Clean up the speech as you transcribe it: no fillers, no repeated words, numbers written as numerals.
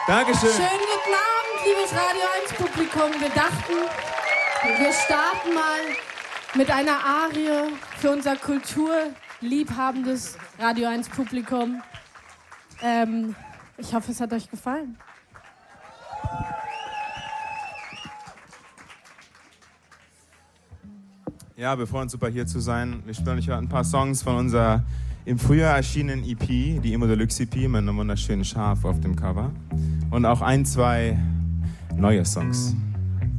Dankeschön. Schönen guten Abend, liebes Radio 1 Publikum. Wir dachten, wir starten mal mit einer Arie für unser kulturliebhabendes Radio 1 Publikum. Ich hoffe, es hat euch gefallen. Ja, wir freuen uns super hier zu sein. Wir spielen euch ein paar Songs von unserer im Frühjahr erschienenen EP, die Emo Deluxe EP mit einem wunderschönen Schaf auf dem Cover. Und auch 1, 2 neue Songs.